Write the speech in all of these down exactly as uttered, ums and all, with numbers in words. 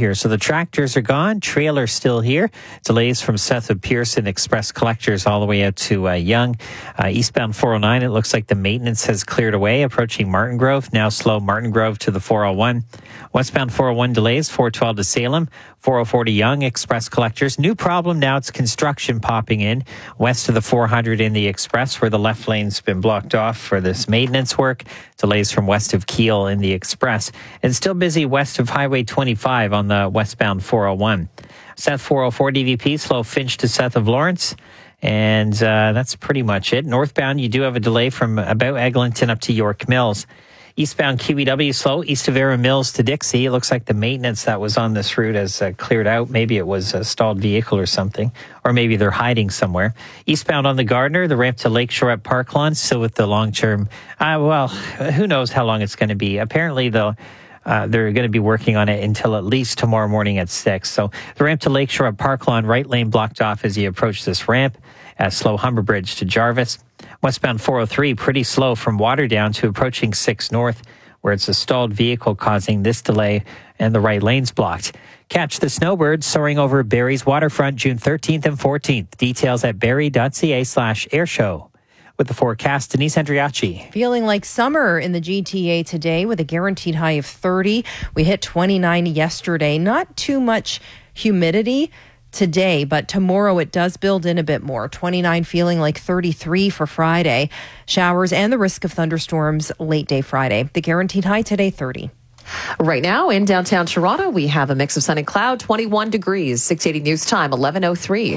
here. So the tractors are gone. Trailer's still here. Delays from south of Pearson Express Collectors all the way out to uh, Young. Uh, eastbound four oh nine, it looks like the maintenance has cleared away, approaching Martin Grove. Now slow Martin Grove to the four oh one. Westbound four oh one delays, four twelve to Salem. four oh four to Young Express Collectors. New problem now, it's construction popping in west of the four hundred in the Express, where the left lane's been blocked off for this maintenance work. Delays from west of Kiel in the Express. It's still busy west of Highway twenty-five on the westbound four oh one. South four oh four D V P, slow Finch to south of Lawrence. And uh, that's pretty much it. Northbound, you do have a delay from about Eglinton up to York Mills. Eastbound Q E W slow, east of Era Mills to Dixie. It looks like the maintenance that was on this route has uh, cleared out. Maybe it was a stalled vehicle or something, or maybe they're hiding somewhere. Eastbound on the Gardner, the ramp to Lakeshore at Park Lawn, still with the long-term. Uh, well, who knows how long it's going to be. Apparently, though, uh, they're going to be working on it until at least tomorrow morning at six. So the ramp to Lakeshore at Park Lawn, right lane blocked off as you approach this ramp. At slow Humber Bridge to Jarvis. Westbound four oh three, pretty slow from Waterdown to approaching six North, where it's a stalled vehicle causing this delay and the right lane's blocked. Catch the snowbirds soaring over Barrie's waterfront June thirteenth and fourteenth. Details at barrie.ca slash airshow. With the forecast, Denise Andriachi. Feeling like summer in the G T A today with a guaranteed high of thirty. We hit twenty-nine yesterday. Not too much humidity today, but tomorrow it does build in a bit more. twenty-nine feeling like thirty-three for Friday. Showers and the risk of thunderstorms late day Friday. The guaranteed high today, thirty. Right now in downtown Toronto, we have a mix of sun and cloud, twenty-one degrees. six eighty News Time, eleven oh three.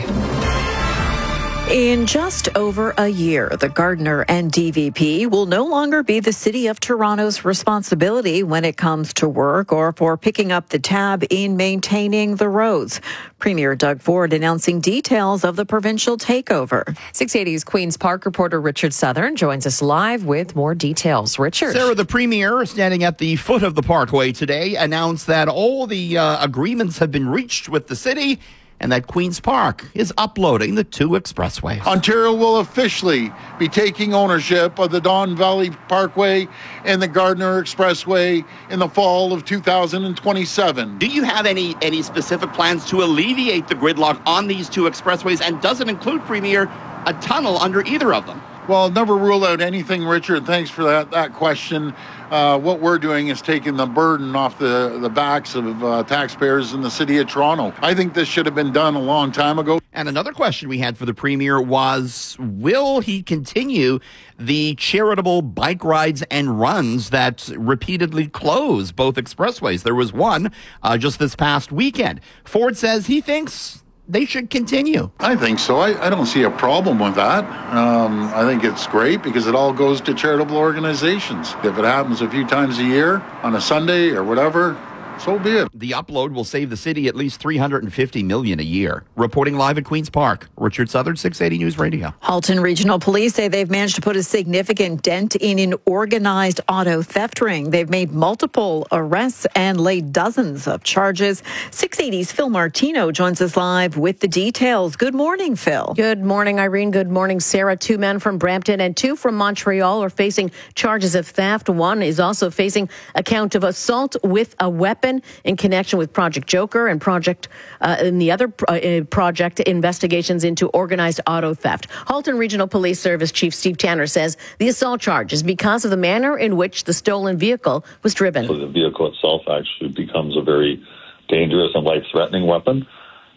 In just over a year, the Gardner and D V P will no longer be the City of Toronto's responsibility when it comes to work or for picking up the tab in maintaining the roads. Premier Doug Ford announcing details of the provincial takeover. six eighty's Queen's Park reporter Richard Southern joins us live with more details. Richard. Sarah, the Premier, standing at the foot of the Parkway today, announced that all the uh, agreements have been reached with the city and that Queen's Park is uploading the two expressways. Ontario will officially be taking ownership of the Don Valley Parkway and the Gardner Expressway in the fall of two thousand twenty-seven. Do you have any, any specific plans to alleviate the gridlock on these two expressways? And does it include, Premier, a tunnel under either of them? Well, never rule out anything, Richard. Thanks for that, that question. Uh, what we're doing is taking the burden off the, the backs of uh, taxpayers in the city of Toronto. I think this should have been done a long time ago. And another question we had for the Premier was, will he continue the charitable bike rides and runs that repeatedly close both expressways? There was one uh, just this past weekend. Ford says he thinks they should continue. I think so. I, I don't see a problem with that. Um, I think it's great because it all goes to charitable organizations. If it happens a few times a year on a Sunday or whatever, so be it. The upload will save the city at least three hundred fifty million dollars a year. Reporting live at Queen's Park, Richard Southern, six eighty News Radio. Halton Regional Police say they've managed to put a significant dent in an organized auto theft ring. They've made multiple arrests and laid dozens of charges. six eighty's Phil Martino joins us live with the details. Good morning, Phil. Good morning, Irene. Good morning, Sarah. Two men from Brampton and two from Montreal are facing charges of theft. One is also facing a count of assault with a weapon in connection with Project Joker and Project uh, and the other uh, project investigations into organized auto theft. Halton Regional Police Service Chief Steve Tanner says the assault charge is because of the manner in which the stolen vehicle was driven. So the vehicle itself actually becomes a very dangerous and life-threatening weapon.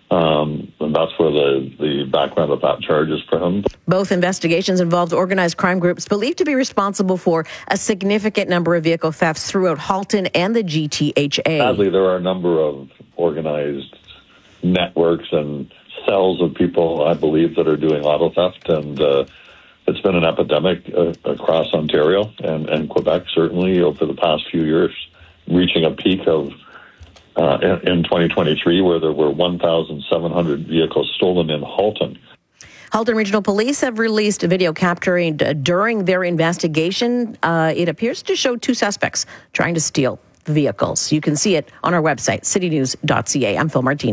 Um, and that's where the, the background of that charge is for him. Both investigations involved organized crime groups believed to be responsible for a significant number of vehicle thefts throughout Halton and the G T H A. Sadly, there are a number of organized networks and cells of people, I believe, that are doing auto theft, and uh, it's been an epidemic uh, across Ontario and, and Quebec, certainly, over the past few years, reaching a peak of Uh, in, in twenty twenty-three, where there were one thousand seven hundred vehicles stolen in Halton. Halton Regional Police have released a video capturing uh, during their investigation. Uh, it appears to show two suspects trying to steal vehicles. You can see it on our website, city news dot c a. I'm Phil Martino.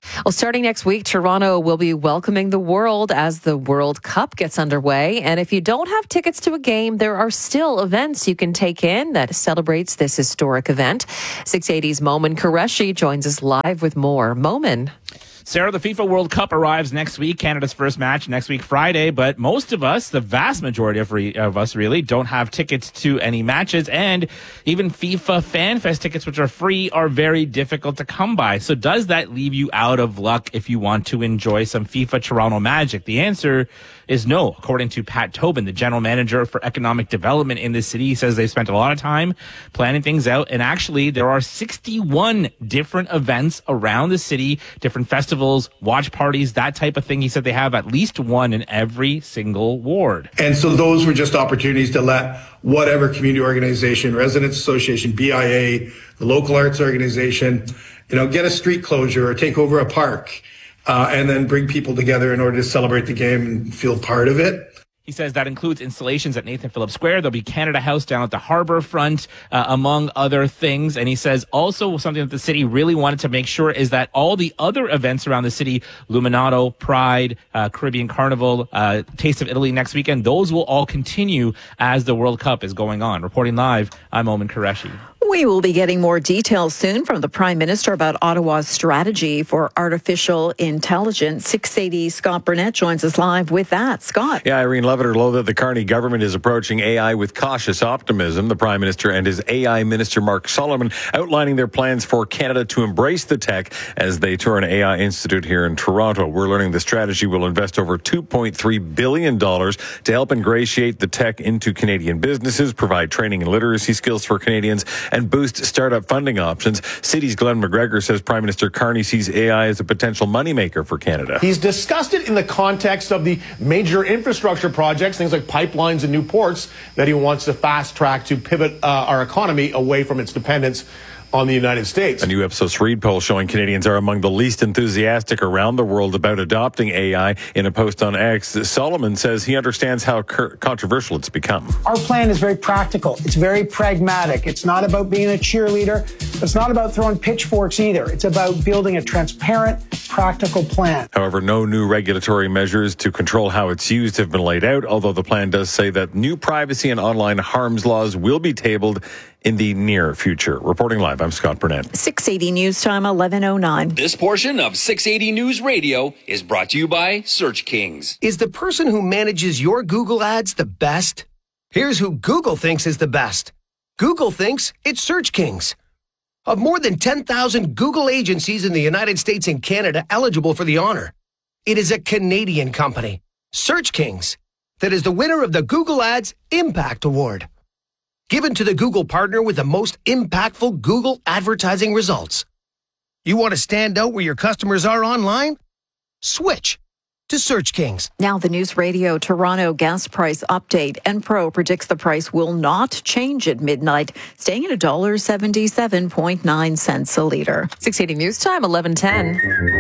Well, starting next week, Toronto will be welcoming the world as the World Cup gets underway. And if you don't have tickets to a game, there are still events you can take in that celebrates this historic event. six eighty's Momin Qureshi joins us live with more. Momin. Sarah, the FIFA World Cup arrives next week, Canada's first match next week, Friday, but most of us, the vast majority of, re- of us really, don't have tickets to any matches, and even FIFA Fan Fest tickets, which are free, are very difficult to come by. So does that leave you out of luck if you want to enjoy some FIFA Toronto magic? The answer is no. According to Pat Tobin, the general manager for economic development in the city, he says they've spent a lot of time planning things out, and actually there are sixty-one different events around the city, different festivals, watch parties, that type of thing. He said they have at least one in every single ward. And so those were just opportunities to let whatever community organization, residents association, B I A, the local arts organization, you know, get a street closure or take over a park. Uh, and then bring people together in order to celebrate the game and feel part of it. He says that includes installations at Nathan Phillips Square. There'll be Canada House down at the harbor front, uh, among other things. And he says also something that the city really wanted to make sure is that all the other events around the city, Luminato, Pride, uh, Caribbean Carnival, uh, Taste of Italy next weekend, those will all continue as the World Cup is going on. Reporting live, I'm Momin Qureshi. We will be getting more details soon from the Prime Minister about Ottawa's strategy for artificial intelligence. six eighty Scott Burnett joins us live with that. Scott. Yeah, Irene Leviter, low that the Carney government is approaching A I with cautious optimism. The Prime Minister and his A I Minister Mark Solomon outlining their plans for Canada to embrace the tech as they tour an A I institute here in Toronto. We're learning the strategy will invest over two point three billion dollars to help ingratiate the tech into Canadian businesses, provide training and literacy skills for Canadians, and boost startup funding options. City's Glenn McGregor says Prime Minister Carney sees A I as a potential moneymaker for Canada. He's discussed it in the context of the major infrastructure projects, things like pipelines and new ports, that he wants to fast track to pivot uh, our economy away from its dependence on the United States. A new Ipsos Reid poll showing Canadians are among the least enthusiastic around the world about adopting A I. In a post on X, Solomon says he understands how cur- controversial it's become. Our plan is very practical. It's very pragmatic. It's not about being a cheerleader. It's not about throwing pitchforks either. It's about building a transparent, practical plan. However, no new regulatory measures to control how it's used have been laid out, although the plan does say that new privacy and online harms laws will be tabled in the near future. Reporting live, I'm Scott Burnett. six eighty News Time, eleven oh nine. This portion of six eighty News Radio is brought to you by Search Kings. Is the person who manages your Google ads the best? Here's who Google thinks is the best. Google thinks it's Search Kings. Of more than ten thousand Google agencies in the United States and Canada eligible for the honor, it is a Canadian company, Search Kings, that is the winner of the Google Ads Impact Award, given to the Google partner with the most impactful Google advertising results. You want to stand out where your customers are online? Switch to Search Kings. Now the News Radio Toronto gas price update. Enpro predicts the price will not change at midnight, staying at one dollar seventy-seven point nine cents a litre. six eighty News Time, eleven ten.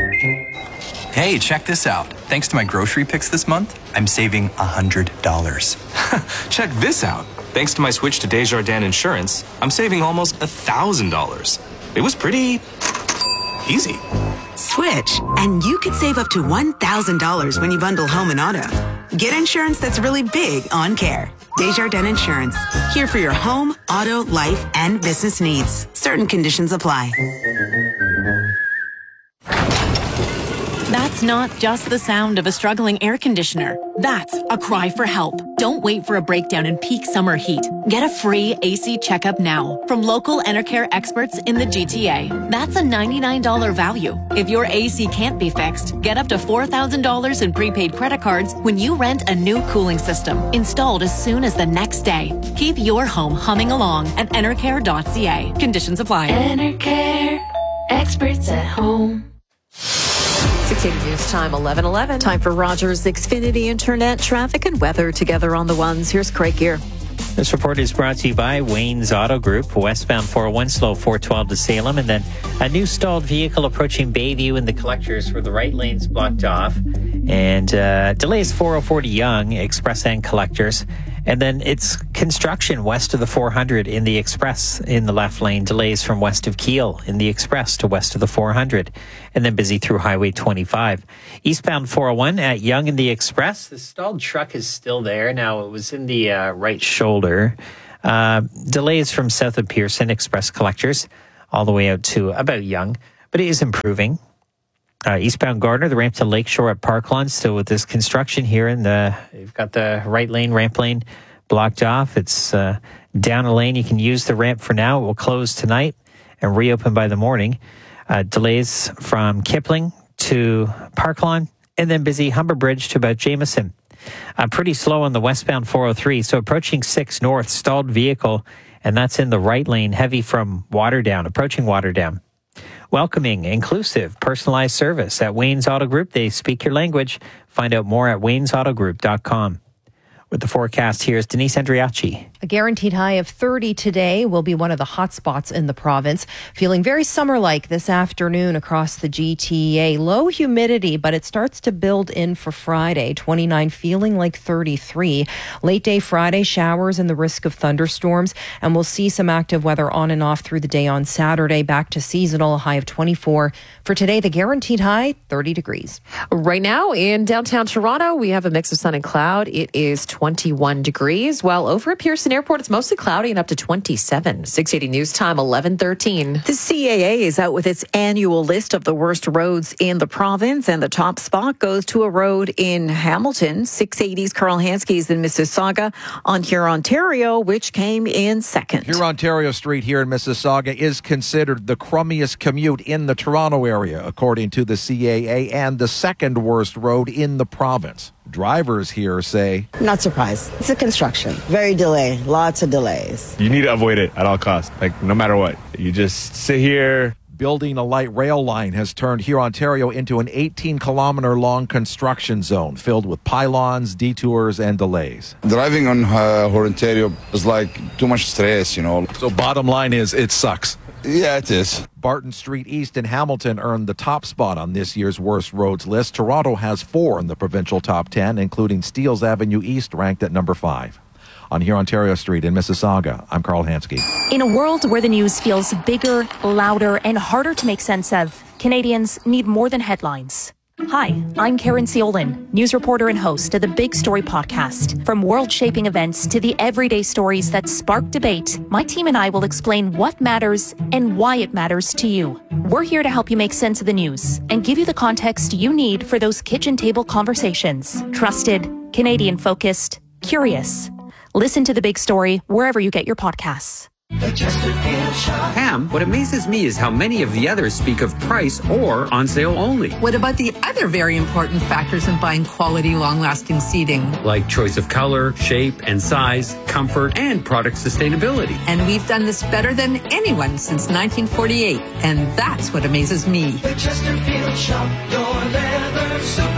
Hey, check this out. Thanks to my grocery picks this month, I'm saving one hundred dollars. Check this out. Thanks to my switch to Desjardins Insurance, I'm saving almost one thousand dollars. It was pretty easy. Switch, and you could save up to one thousand dollars when you bundle home and auto. Get insurance that's really big on care. Desjardins Insurance, here for your home, auto, life, and business needs. Certain conditions apply. That's not just the sound of a struggling air conditioner. That's a cry for help. Don't wait for a breakdown in peak summer heat. Get a free A C checkup now from local Enercare experts in the G T A. That's a ninety-nine dollars value. If your A C can't be fixed, get up to four thousand dollars in prepaid credit cards when you rent a new cooling system, installed as soon as the next day. Keep your home humming along at enercare dot c a. Conditions apply. Enercare, experts at home. six eighty News Time, eleven eleven. Time for Rogers Xfinity Internet traffic and weather together on the ones. Here's Craig Gear. This report is brought to you by Wayne's Auto Group. Westbound four oh one, slow four twelve to Salem. And then a new stalled vehicle approaching Bayview in the collectors where the right lane's blocked off. And uh, delays four oh four to Yonge, express and collectors. And then it's construction west of the four hundred in the Express in the left lane. Delays from west of Kiel in the Express to west of the four hundred. And then busy through Highway twenty-five. Eastbound four oh one at Yonge in the Express. The stalled truck is still there. Now, it was in the uh, right shoulder. Uh, delays from south of Pearson Express Collectors all the way out to about Yonge. But it is improving. Uh, eastbound Gardner, the ramp to Lakeshore at Parklawn, still with this construction here. In the, you've got the right lane, ramp lane blocked off. It's uh, down a lane. You can use the ramp for now. It will close tonight and reopen by the morning. Uh, delays from Kipling to Parklawn, and then busy Humber Bridge to about Jameson. Uh, pretty slow on the westbound four oh three. So approaching six North, stalled vehicle, and that's in the right lane, heavy from Waterdown, approaching Waterdown. Welcoming, inclusive, personalized service at Wayne's Auto Group. They speak your language. Find out more at waynes auto group dot com. With the forecast, here's Denise Andriachi. A guaranteed high of thirty today will be one of the hot spots in the province. Feeling very summer-like this afternoon across the G T A. Low humidity, but it starts to build in for Friday. twenty-nine feeling like thirty-three. Late day Friday, showers and the risk of thunderstorms. And we'll see some active weather on and off through the day on Saturday. Back to seasonal, a high of twenty-four. For today, the guaranteed high, thirty degrees. Right now in downtown Toronto, we have a mix of sun and cloud. It is twenty-one degrees, while over at Pearson Airport, it's mostly cloudy and up to twenty-seven. six eighty News Time, eleven thirteen. The C A A is out with its annual list of the worst roads in the province, and the top spot goes to a road in Hamilton. six eighty's Carl Hanske's in Mississauga on Hurontario, which came in second. Hurontario Street here in Mississauga is considered the crummiest commute in the Toronto area, according to the C A A, and the second worst road in the province. Drivers here say, not surprised. It's a construction. Very delay. Lots of delays. You need to avoid it at all costs, like no matter what. You just sit here. Building a light rail line has turned Hurontario into an eighteen kilometer long construction zone filled with pylons, detours, and delays. Driving on uh, Hurontario is like too much stress, you know. So bottom line is, it sucks. Yeah, it is. Barton Street East in Hamilton earned the top spot on this year's worst roads list. Toronto has four in the provincial top ten, including Steeles Avenue East, ranked at number five. On Hurontario Street in Mississauga, I'm Carl Hansky. In a world where the news feels bigger, louder, and harder to make sense of, Canadians need more than headlines. Hi, I'm Karen Seolin, news reporter and host of the Big Story podcast. From world-shaping events to the everyday stories that spark debate, my team and I will explain what matters and why it matters to you. We're here to help you make sense of the news and give you the context you need for those kitchen table conversations. Trusted, Canadian-focused, curious. Listen to The Big Story wherever you get your podcasts. Pam, what amazes me is how many of the others speak of price or on sale only. What about the other very important factors in buying quality, long-lasting seating? Like choice of color, shape, and size, comfort, and product sustainability. And we've done this better than anyone since nineteen forty-eight. And that's what amazes me. The Chesterfield Shop, your leather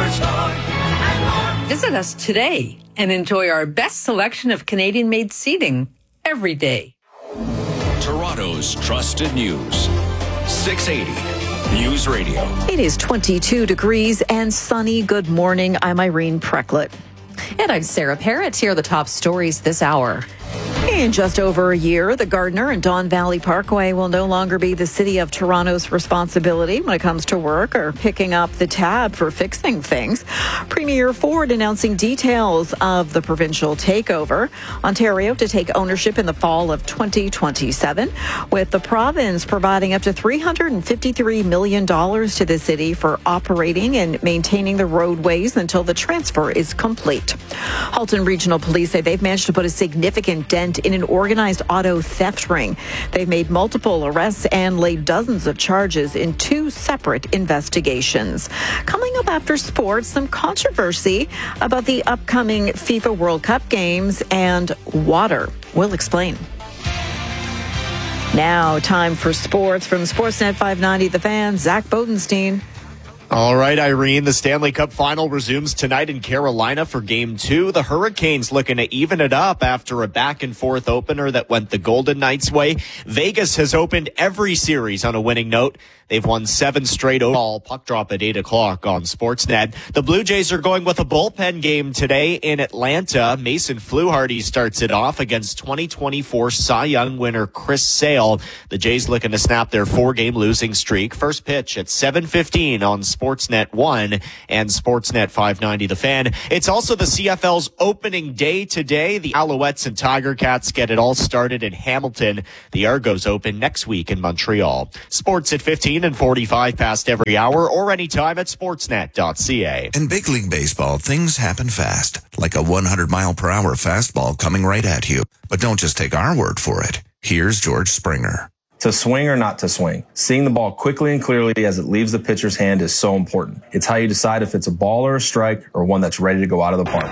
superstore. Visit us today and enjoy our best selection of Canadian-made seating every day. Toronto's trusted news. six eighty News Radio. It is twenty-two degrees and sunny. Good morning. I'm Irene Precklett. And I'm Sarah Parrott. Here are the top stories this hour. In just over a year, the Gardner and Don Valley Parkway will no longer be the City of Toronto's responsibility when it comes to work or picking up the tab for fixing things. Premier Ford announcing details of the provincial takeover. Ontario to take ownership in the fall of twenty twenty-seven, with the province providing up to three hundred fifty-three million dollars to the city for operating and maintaining the roadways until the transfer is complete. Halton Regional Police say they've managed to put a significant dent in an organized auto theft ring. They've made multiple arrests and laid dozens of charges in two separate investigations. Coming up after sports, some controversy about the upcoming FIFA World Cup games and water. We'll explain. Now, time for sports from Sportsnet five ninety The Fan, Zach Bodenstein. All right, Irene, the Stanley Cup final resumes tonight in Carolina for game two. The Hurricanes looking to even it up after a back and forth opener that went the Golden Knights' way. Vegas has opened every series on a winning note. They've won seven straight overall. Puck drop at eight o'clock on Sportsnet. The Blue Jays are going with a bullpen game today in Atlanta. Mason Fluharty starts it off against twenty twenty-four Cy Young winner Chris Sale. The Jays looking to snap their four-game losing streak. First pitch at seven fifteen on Sportsnet one and Sportsnet five ninety The Fan. It's also the C F L's opening day today. The Alouettes and Tiger Cats get it all started in Hamilton. The Argos open next week in Montreal. Sports at fifteen and forty-five past every hour or anytime at sportsnet dot c a. In big league baseball, things happen fast, like a one hundred mile per hour fastball coming right at you. But don't just take our word for it. Here's George Springer. To swing or not to swing, seeing the ball quickly and clearly as it leaves the pitcher's hand is so important. It's how you decide if it's a ball or a strike or one that's ready to go out of the park.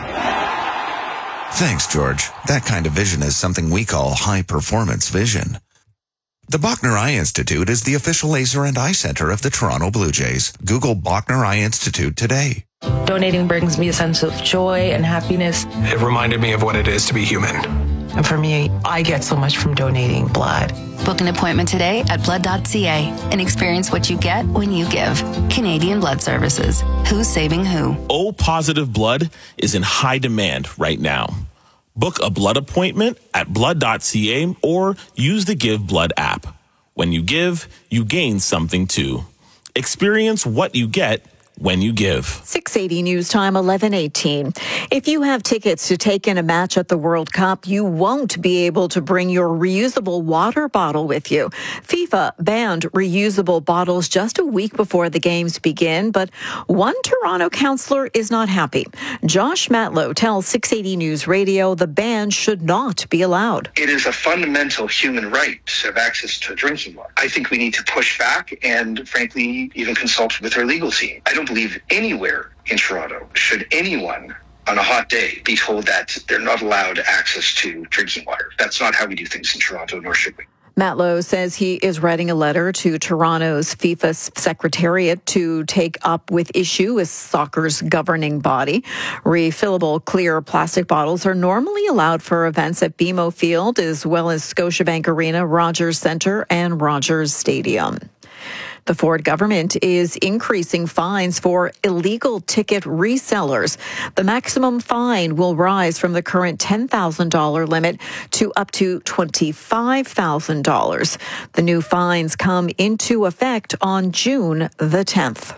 Thanks, George. That kind of vision is something we call high-performance vision. The Bachner Eye Institute is the official laser and eye center of the Toronto Blue Jays. Google Bachner Eye Institute today. Donating brings me a sense of joy and happiness. It reminded me of what it is to be human. And for me, I get so much from donating blood. Book an appointment today at blood dot c a and experience what you get when you give. Canadian Blood Services. Who's saving who? O-positive blood is in high demand right now. Book a blood appointment at blood dot c a or use the Give Blood app. When you give, you gain something too. Experience what you get when you give. six eighty News Time, eleven eighteen. If you have tickets to take in a match at the World Cup, you won't be able to bring your reusable water bottle with you. FIFA banned reusable bottles just a week before the games begin, but one Toronto councillor is not happy. Josh Matlow tells six eighty News Radio the ban should not be allowed. It is a fundamental human right to have access to drinking water. I think we need to push back and, frankly, even consult with our legal team. I don't believe anywhere in Toronto should anyone on a hot day be told that they're not allowed access to drinking water. That's not how we do things in Toronto, nor should we. Matlow says he is writing a letter to Toronto's FIFA Secretariat to take up with issue with soccer's governing body. Refillable clear plastic bottles are normally allowed for events at B M O Field as well as Scotiabank Arena, Rogers Centre and Rogers Stadium. The Ford government is increasing fines for illegal ticket resellers. The maximum fine will rise from the current ten thousand dollars limit to up to twenty-five thousand dollars. The new fines come into effect on June the tenth.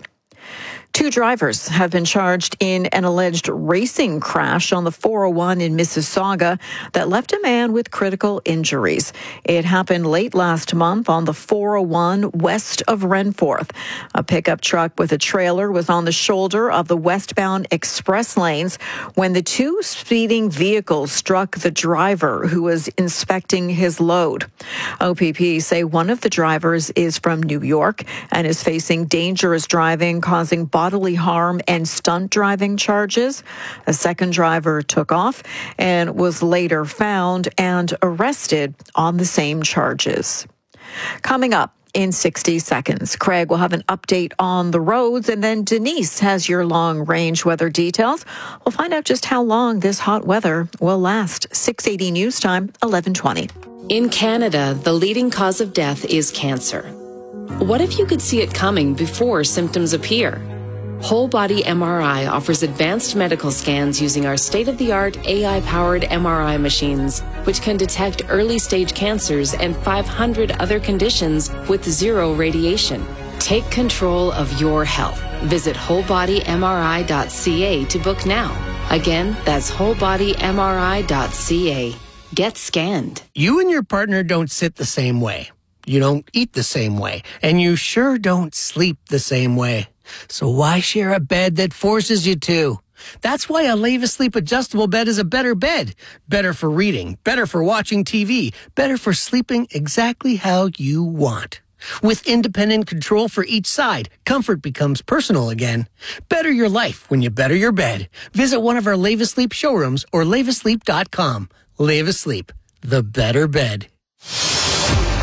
Two drivers have been charged in an alleged racing crash on the four oh one in Mississauga that left a man with critical injuries. It happened late last month on the four oh one west of Renforth. A pickup truck with a trailer was on the shoulder of the westbound express lanes when the two speeding vehicles struck the driver who was inspecting his load. O P P say one of the drivers is from New York and is facing dangerous driving, causing bodily bodily harm and stunt driving charges. A second driver took off and was later found and arrested on the same charges. Coming up in sixty seconds, Craig will have an update on the roads, and then Denise has your long-range weather details. We'll find out just how long this hot weather will last. six eighty News Time, eleven twenty. In Canada, the leading cause of death is cancer. What if you could see it coming before symptoms appear? Whole Body M R I offers advanced medical scans using our state-of-the-art A I-powered M R I machines, which can detect early-stage cancers and five hundred other conditions with zero radiation. Take control of your health. Visit whole body m r i dot c a to book now. Again, that's whole body m r i dot c a. Get scanned. You and your partner don't sit the same way. You don't eat the same way. And you sure don't sleep the same way. So why share a bed that forces you to? That's why a Leva Sleep adjustable bed is a better bed. Better for reading, better for watching T V, better for sleeping exactly how you want. With independent control for each side, comfort becomes personal again. Better your life when you better your bed. Visit one of our Leva Sleep showrooms or leva sleep dot com. Leva Sleep, the better bed. six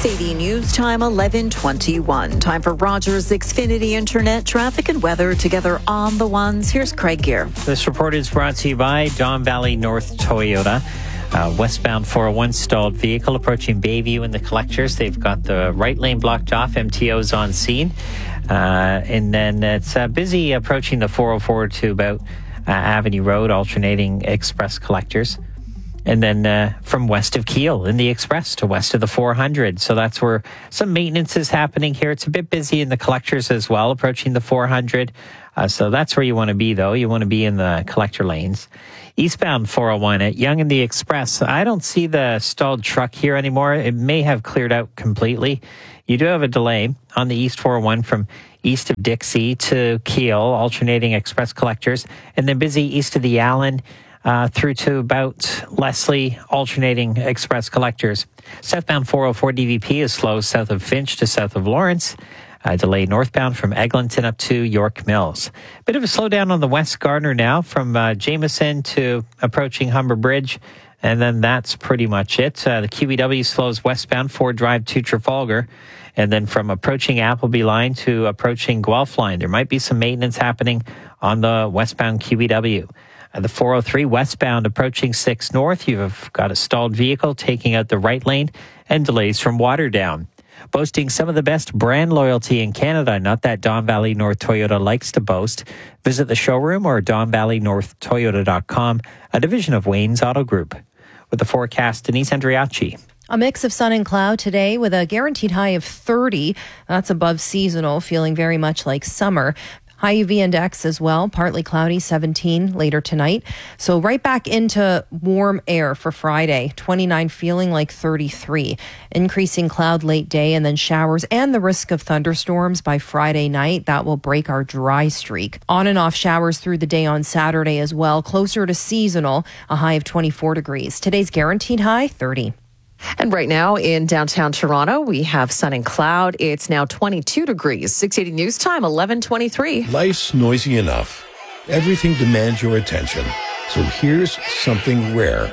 six eighty News Time, eleven twenty-one. Time for Rogers Xfinity Internet traffic and weather together on the ones. Here's Craig Gear. This report is brought to you by Don Valley North Toyota. Uh, westbound four oh one stalled vehicle approaching Bayview in the collectors. They've got the right lane blocked off. M T O's on scene. Uh, and then it's uh, busy approaching the four oh four to about uh, Avenue Road, alternating express collectors. And then uh, from west of Kiel in the express to west of the four hundred. So that's where some maintenance is happening here. It's a bit busy in the collectors as well, approaching the four hundred. Uh, so that's where you want to be, though. You want to be in the collector lanes. Eastbound four oh one at Yonge and the Express. I don't see the stalled truck here anymore. It may have cleared out completely. You do have a delay on the East four oh one from east of Dixie to Kiel, alternating express collectors, and then busy east of the Allen uh, through to about Leslie, alternating express collectors. Southbound four oh four D V P is slow south of Finch to south of Lawrence. Uh, delay northbound from Eglinton up to York Mills. Bit of a slowdown on the West Gardner now from uh, Jameson to approaching Humber Bridge. And then that's pretty much it. Uh, the Q E W slows westbound Ford Drive to Trafalgar. And then from approaching Appleby line to approaching Guelph line, there might be some maintenance happening on the westbound Q E W. Uh, the four oh three westbound approaching six North, you've got a stalled vehicle taking out the right lane and delays from Waterdown. Boasting some of the best brand loyalty in Canada, not that Don Valley North Toyota likes to boast. Visit the showroom or don valley north toyota dot com, a division of Wayne's Auto Group. With the forecast, Denise Andriacci. A mix of sun and cloud today with a guaranteed high of thirty. That's above seasonal, feeling very much like summer. High U V index as well, partly cloudy, seventeen later tonight. So right back into warm air for Friday, twenty-nine feeling like thirty-three. Increasing cloud late day and then showers and the risk of thunderstorms by Friday night. That will break our dry streak. On and off showers through the day on Saturday as well, closer to seasonal, a high of twenty-four degrees. Today's guaranteed high, thirty. And right now in downtown Toronto, we have sun and cloud. It's now twenty-two degrees. six eighty News Time, eleven twenty-three. Life's noisy enough. Everything demands your attention. So here's something rare.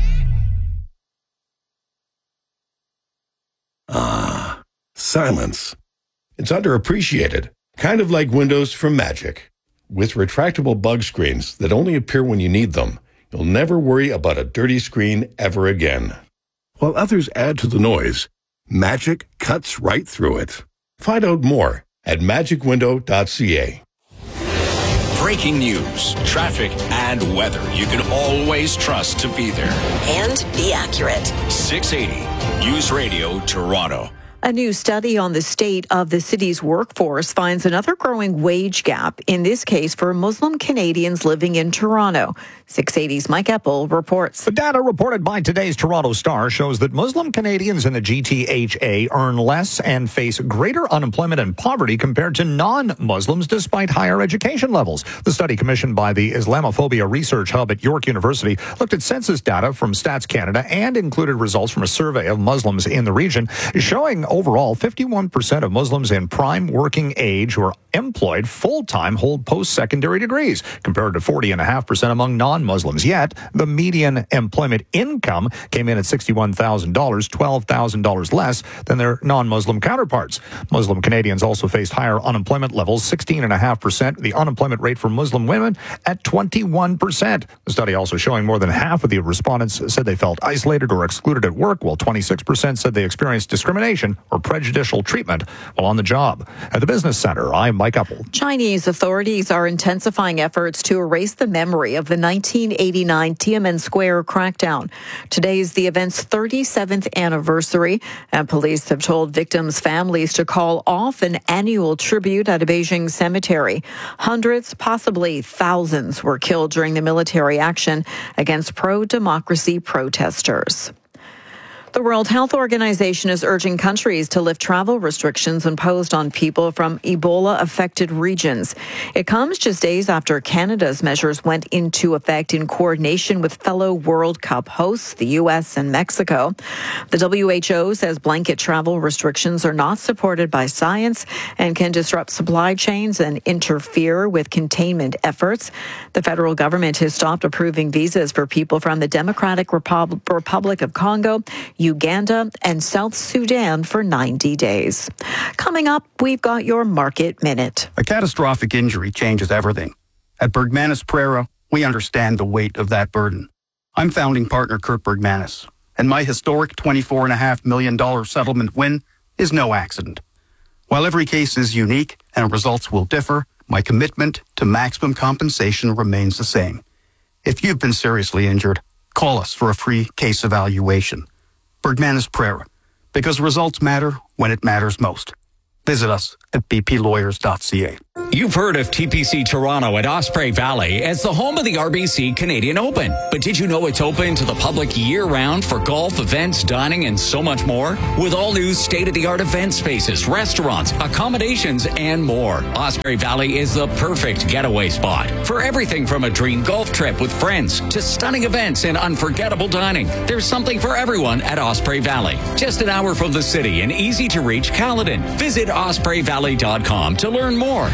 Ah, silence. It's underappreciated. Kind of like windows from Magic. With retractable bug screens that only appear when you need them, you'll never worry about a dirty screen ever again. While others add to the noise, Magic cuts right through it. Find out more at magic window dot c a. Breaking news, traffic, and weather you can always trust to be there. And be accurate. six eighty News Radio Toronto. A new study on the state of the city's workforce finds another growing wage gap, in this case for Muslim Canadians living in Toronto. six eighty's Mike Eppel reports. The data reported by today's Toronto Star shows that Muslim Canadians in the G T H A earn less and face greater unemployment and poverty compared to non-Muslims despite higher education levels. The study, commissioned by the Islamophobia Research Hub at York University, looked at census data from Stats Canada and included results from a survey of Muslims in the region, showing overall fifty-one percent of Muslims in prime working age who are employed full-time hold post-secondary degrees, compared to forty point five percent among non-Muslims. Yet, the median employment income came in at sixty-one thousand dollars, twelve thousand dollars less than their non-Muslim counterparts. Muslim Canadians also faced higher unemployment levels, sixteen point five percent. The unemployment rate for Muslim women at twenty-one percent. The study also showing more than half of the respondents said they felt isolated or excluded at work, while twenty-six percent said they experienced discrimination or prejudicial treatment while on the job. At the Business Center, I'm Mike Eppel. Chinese authorities are intensifying efforts to erase the memory of the nineteen eighty-nine Tiananmen Square crackdown. Today is the event's thirty-seventh anniversary, and police have told victims' families to call off an annual tribute at a Beijing cemetery. Hundreds, possibly thousands, were killed during the military action against pro-democracy protesters. The World Health Organization is urging countries to lift travel restrictions imposed on people from Ebola-affected regions. It comes just days after Canada's measures went into effect in coordination with fellow World Cup hosts, the U S and Mexico. The W H O says blanket travel restrictions are not supported by science and can disrupt supply chains and interfere with containment efforts. The federal government has stopped approving visas for people from the Democratic Repub- Republic of Congo, Uganda, and South Sudan for ninety days. Coming up, we've got your Market Minute. A catastrophic injury changes everything. At Bergmanis Prera, we understand the weight of that burden. I'm founding partner Kurt Bergmanis, and my historic twenty-four point five million dollars settlement win is no accident. While every case is unique and results will differ, my commitment to maximum compensation remains the same. If you've been seriously injured, call us for a free case evaluation. Bergmanis Prera, because results matter when it matters most. Visit us at b p lawyers dot c a. You've heard of T P C Toronto at Osprey Valley as the home of the R B C Canadian Open. But did you know it's open to the public year-round for golf, events, dining, and so much more? With all new state-of-the-art event spaces, restaurants, accommodations, and more. Osprey Valley is the perfect getaway spot for everything from a dream golf trip with friends to stunning events and unforgettable dining. There's something for everyone at Osprey Valley. Just an hour from the city and easy to reach Caledon. Visit osprey valley dot com to learn more.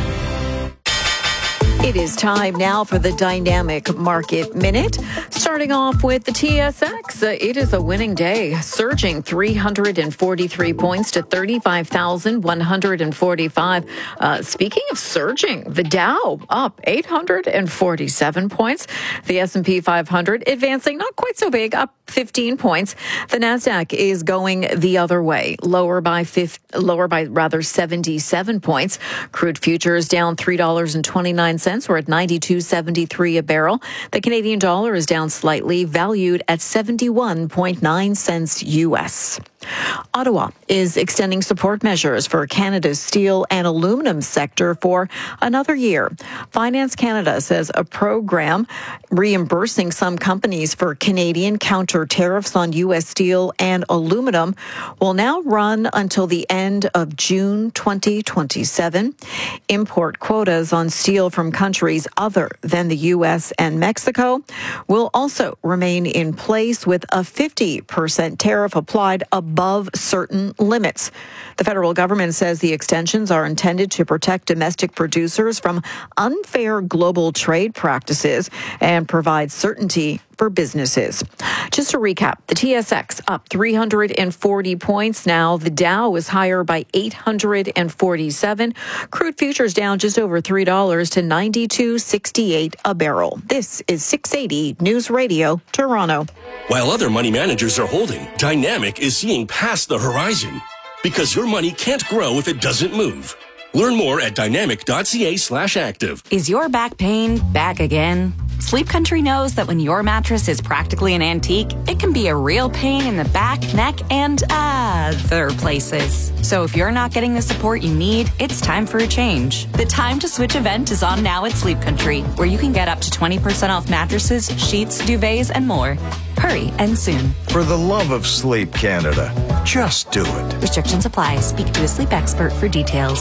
It is time now for the Dynamic Market Minute. Starting off with the T S X, uh, it is a winning day, surging three hundred forty-three points to thirty-five thousand one hundred forty-five. Uh, speaking of surging, the Dow up eight hundred forty-seven points. The S and P five hundred advancing not quite so big, up fifteen points. The Nasdaq is going the other way, lower by fifty, lower by rather seventy-seven points. Crude futures down three dollars and twenty-nine cents. We're at ninety-two seventy-three a barrel. The Canadian dollar is down slightly, valued at seventy-one point nine cents U S. Ottawa is extending support measures for Canada's steel and aluminum sector for another year. Finance Canada says a program reimbursing some companies for Canadian counter tariffs on U S steel and aluminum will now run until the end of June twenty twenty-seven. Import quotas on steel from countries other than the U S and Mexico will also remain in place with a fifty percent tariff applied above certain limits. The federal government says the extensions are intended to protect domestic producers from unfair global trade practices and provide certainty for businesses. Just to recap, the T S X up three hundred forty points now. The Dow is higher by eight hundred forty-seven. Crude futures down just over three dollars to ninety-two sixty-eight a barrel. This is six eighty News Radio, Toronto. While other money managers are holding, Dynamic is seeing past the horizon. Because your money can't grow if it doesn't move. Learn more at dynamic.ca slash active. Is your back pain back again? Sleep Country knows that when your mattress is practically an antique, it can be a real pain in the back, neck, and other places. So if you're not getting the support you need, it's time for a change. The Time to Switch event is on now at Sleep Country, where you can get up to twenty percent off mattresses, sheets, duvets, and more. Hurry and soon. For the love of sleep, Canada, just do it. Restrictions apply. Speak to a sleep expert for details.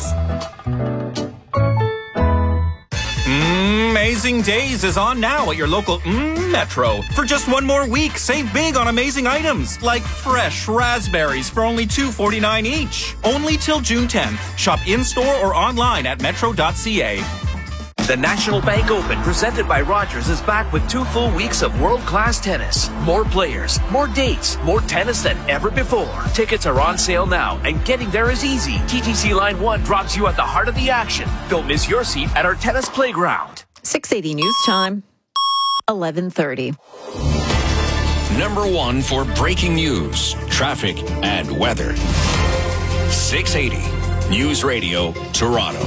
Amazing Days is on now at your local mm, Metro. For just one more week, save big on amazing items like fresh raspberries for only two dollars and forty-nine cents each. Only till June tenth. Shop in-store or online at metro dot c a. The National Bank Open, presented by Rogers, is back with two full weeks of world-class tennis. More players, more dates, more tennis than ever before. Tickets are on sale now, and getting there is easy. T T C Line one drops you at the heart of the action. Don't miss your seat at our tennis playground. six eighty News Time, eleven thirty. Number one for breaking news, traffic, and weather. six eighty News Radio, Toronto.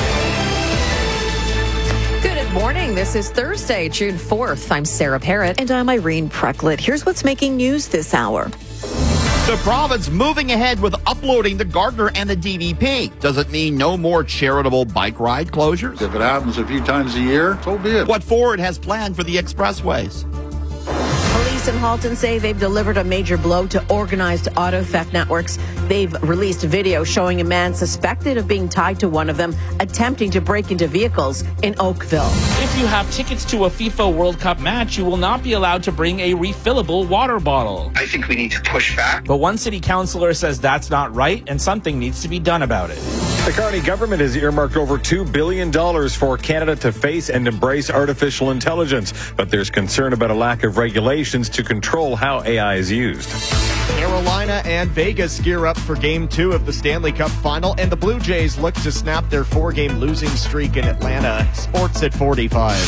Good morning. This is Thursday, June fourth. I'm Sarah Parrott. And I'm Irene Precklett. Here's what's making news this hour. The province moving ahead with uploading the Gardiner and the D V P. Does it mean no more charitable bike ride closures? If it happens a few times a year, so be it. What Ford has planned for the expressways. Police in Halton say they've delivered a major blow to organized auto theft networks. They've released video showing a man suspected of being tied to one of them attempting to break into vehicles in Oakville. If you have tickets to a FIFA World Cup match, you will not be allowed to bring a refillable water bottle. I think we need to push back. But one city councillor says that's not right and something needs to be done about it. The Carney government has earmarked over two billion dollars for Canada to face and embrace artificial intelligence, but there's concern about a lack of regulations to control how A I is used. Carolina and Vegas gear up for Game two of the Stanley Cup Final, and the Blue Jays look to snap their four-game losing streak in Atlanta. Sports at forty-five.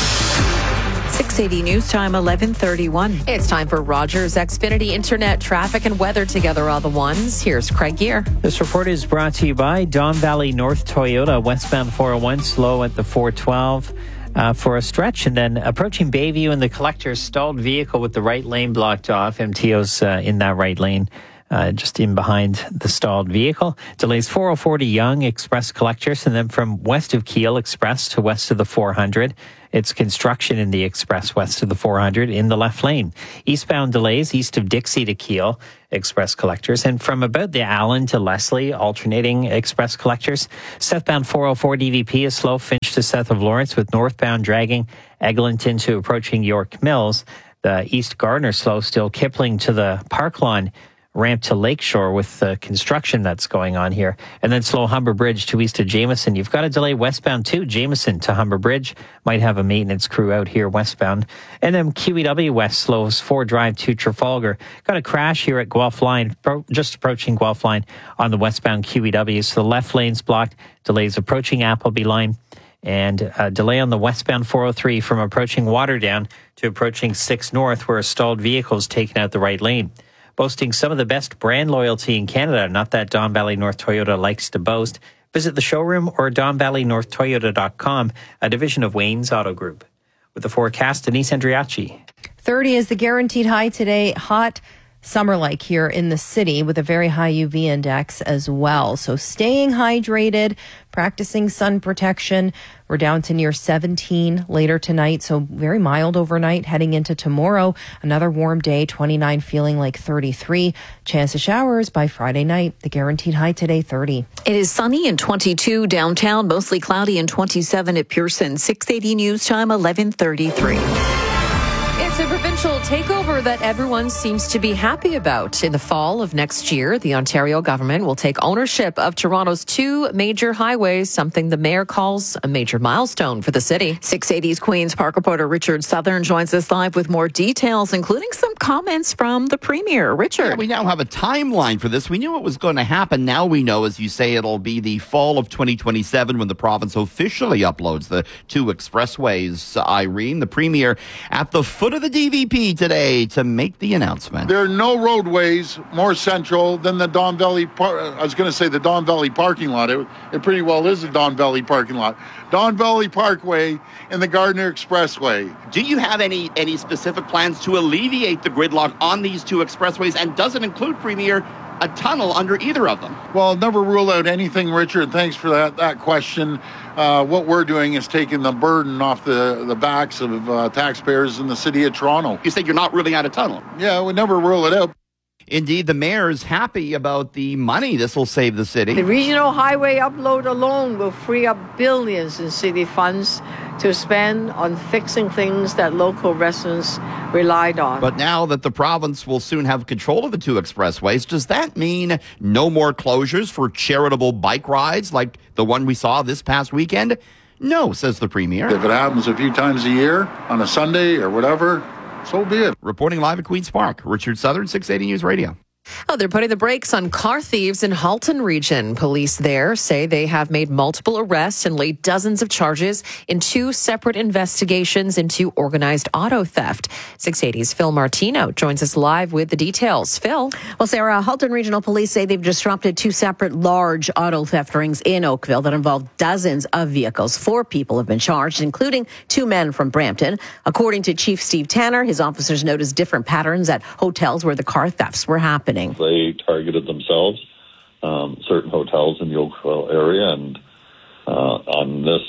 six eighty News Time, eleven thirty-one. It's time for Rogers Xfinity Internet traffic and weather together all the ones. Here's Craig Gear. This report is brought to you by Don Valley North Toyota, westbound four oh one, slow at the four twelve. Uh, for a stretch, and then approaching Bayview and the collector's stalled vehicle with the right lane blocked off. M T O's uh, in that right lane, uh, just in behind the stalled vehicle. Delays four oh four to Yonge Express Collectors, and then from west of Kiel Express to west of the four hundred. It's construction in the Express west of the four hundred in the left lane. Eastbound delays east of Dixie to Kiel Express Collectors, and from about the Allen to Leslie alternating Express Collectors. Southbound four oh four D V P is slow, Finch to south of Lawrence, with northbound dragging Eglinton to approaching York Mills. The East Gardner slow still, Kipling to the Park Lawn ramp to Lakeshore with the construction that's going on here. And then slow Humber Bridge to east of Jameson. You've got a delay westbound too. Jameson to Humber Bridge might have a maintenance crew out here westbound. And then Q E W West slows Ford Drive to Trafalgar. Got a crash here at Guelph Line, just approaching Guelph Line on the westbound Q E W. So the left lane's blocked. Delays approaching Appleby Line. And a delay on the westbound four oh three from approaching Waterdown to approaching six North, where a stalled vehicle is taking out the right lane. Boasting some of the best brand loyalty in Canada, not that Don Valley North Toyota likes to boast. Visit the showroom or don valley north toyota dot com, a division of Wayne's Auto Group. With the forecast, Denise Andriachi. thirty is the guaranteed high today. Hot summer-like here in the city with a very high U V index as well. So staying hydrated, practicing sun protection. We're down to near seventeen later tonight, so very mild overnight. Heading into tomorrow, another warm day, twenty-nine feeling like thirty-three. Chance of showers by Friday night. The guaranteed high today, thirty. It is sunny and twenty-two downtown, mostly cloudy and twenty-seven at Pearson. six eighty News Time, eleven thirty-three. It's a provincial takeover that everyone seems to be happy about. In the fall of next year, the Ontario government will take ownership of Toronto's two major highways, something the mayor calls a major milestone for the city. six eighty's Queen's Park reporter Richard Southern joins us live with more details, including some comments from the Premier. Richard. Yeah, we now have a timeline for this. We knew it was going to happen. Now we know, as you say, it'll be the fall of twenty twenty-seven when the province officially uploads the two expressways. Irene, the Premier, at the foot of the D V P today to make the announcement. There are no roadways more central than the Don Valley, par- I was going to say the Don Valley parking lot. It, it pretty well is the Don Valley parking lot. Don Valley Parkway and the Gardner Expressway. Do you have any, any specific plans to alleviate the gridlock on these two expressways? And does it include, Premier, a tunnel under either of them? Well, never rule out anything, Richard. Thanks for that, that question. Uh, what we're doing is taking the burden off the, the backs of uh, taxpayers in the city of Toronto. You said you're not ruling out a tunnel. Yeah, we never rule it out. Indeed, the mayor's happy about the money this will save the city. The regional highway upload alone will free up billions in city funds to spend on fixing things that local residents relied on. But now that the province will soon have control of the two expressways, does that mean no more closures for charitable bike rides like the one we saw this past weekend? No, says the Premier. If it happens a few times a year on a Sunday or whatever, so be it. Reporting live at Queen's Park, Richard Southern, six eighty News Radio. Oh, they're putting the brakes on car thieves in Halton region. Police there say they have made multiple arrests and laid dozens of charges in two separate investigations into organized auto theft. six eighty's Phil Martino joins us live with the details. Phil. Well, Sarah, Halton Regional Police say they've disrupted two separate large auto theft rings in Oakville that involved dozens of vehicles. Four people have been charged, including two men from Brampton. According to Chief Steve Tanner, his officers noticed different patterns at hotels where the car thefts were happening. They targeted themselves, um, certain hotels in the Oakville area, and uh, on this,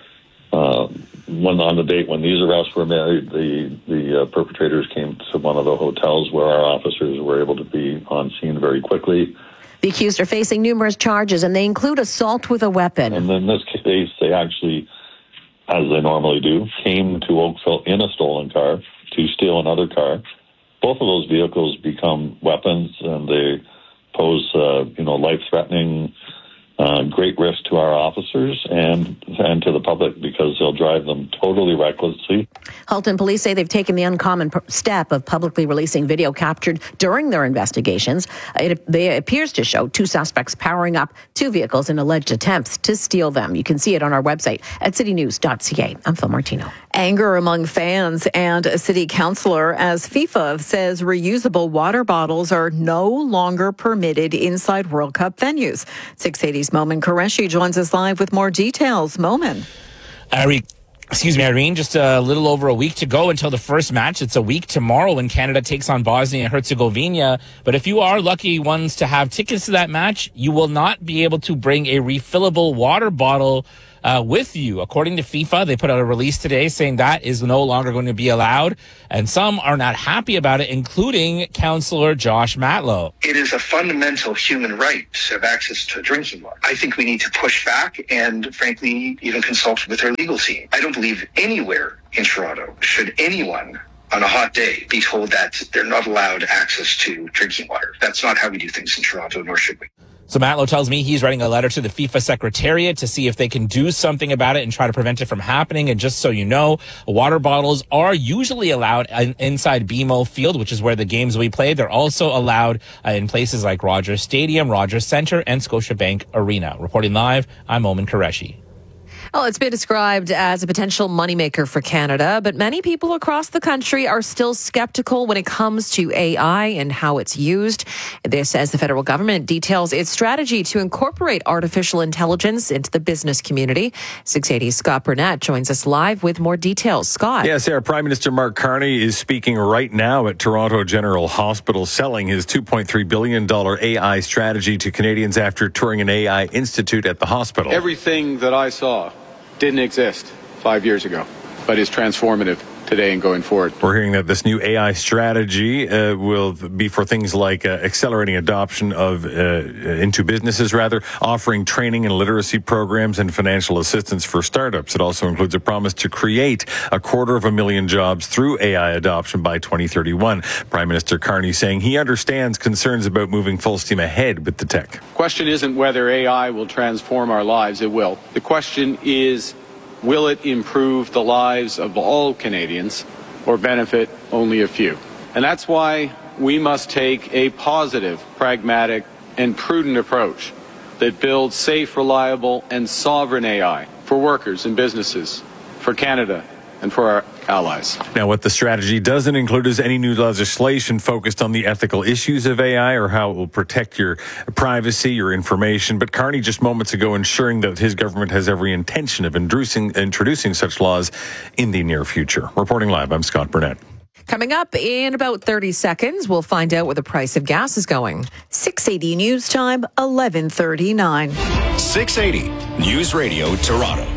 uh, when on the date when these arrests were made, the the uh, perpetrators came to one of the hotels where our officers were able to be on scene very quickly. The accused are facing numerous charges, and they include assault with a weapon. And in this case, they actually, as they normally do, came to Oakville in a stolen car to steal another car. Both of those vehicles become weapons, and they pose, uh, you know, life-threatening uh, great risk to our officers and and to the public because they'll drive them totally recklessly. Halton police say they've taken the uncommon step of publicly releasing video captured during their investigations. It, it appears to show two suspects powering up two vehicles in alleged attempts to steal them. You can see it on our website at city news dot c a. I'm Phil Martino. Anger among fans and a city councillor as FIFA says reusable water bottles are no longer permitted inside World Cup venues. six eighty's Momin Qureshi joins us live with more details. Momin. Irene, excuse me, Irene, just a little over a week to go until the first match. It's a week tomorrow when Canada takes on Bosnia and Herzegovina. But if you are lucky ones to have tickets to that match, you will not be able to bring a refillable water bottle Uh, with you. According to FIFA, they put out a release today saying that is no longer going to be allowed, and some are not happy about it, including Councillor Josh Matlow. It is a fundamental human right to have access to drinking water. I think we need to push back and, frankly, even consult with our legal team. I don't believe anywhere in Toronto should anyone on a hot day be told that they're not allowed access to drinking water. That's not how we do things in Toronto, nor should we. So Matlow tells me he's writing a letter to the FIFA Secretariat to see if they can do something about it and try to prevent it from happening. And just so you know, water bottles are usually allowed inside B M O Field, which is where the games will be played. They're also allowed uh, in places like Rogers Stadium, Rogers Centre, and Scotiabank Arena. Reporting live, I'm Momin Qureshi. Well, it's been described as a potential moneymaker for Canada, but many people across the country are still skeptical when it comes to A I and how it's used. This as the federal government details its strategy to incorporate artificial intelligence into the business community. six eighty's Scott Burnett joins us live with more details. Scott. Yes, Sarah, Prime Minister Mark Carney is speaking right now at Toronto General Hospital, selling his two point three billion dollars A I strategy to Canadians after touring an A I institute at the hospital. Everything that I saw didn't exist five years ago, but is transformative today and going forward. We're hearing that this new A I strategy uh, will be for things like uh, accelerating adoption of uh, into businesses, rather, offering training and literacy programs and financial assistance for startups. It also includes a promise to create a quarter of a million jobs through A I adoption by twenty thirty-one. Prime Minister Carney saying he understands concerns about moving full steam ahead with the tech. The question isn't whether A I will transform our lives. It will. The question is, will it improve the lives of all Canadians or benefit only a few? And that's why we must take a positive, pragmatic, and prudent approach that builds safe, reliable, and sovereign A I for workers and businesses, for Canada, and for our allies. Now, what the strategy doesn't include is any new legislation focused on the ethical issues of A I or how it will protect your privacy, your information. But Carney just moments ago ensuring that his government has every intention of introducing, introducing such laws in the near future. Reporting live, I'm Scott Burnett. Coming up in about thirty seconds, we'll find out where the price of gas is going. six eighty News Time, eleven thirty-nine. six eighty News Radio Toronto.